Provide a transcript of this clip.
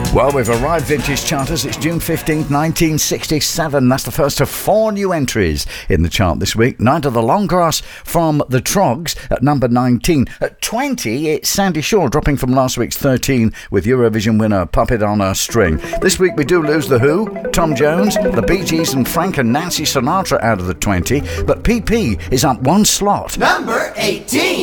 Well, we've arrived, Vintage Charters. It's June 15th, 1967. That's the first of 4 new entries in the chart this week. Night of the Long Grass from the Trogs at number 19. At 20, it's Sandy Shaw, dropping from last week's 13 with Eurovision winner Puppet on a String. This week we do lose The Who, Tom Jones, the Bee Gees and Frank and Nancy Sinatra out of the 20. But PP is up 1 slot. Number 18.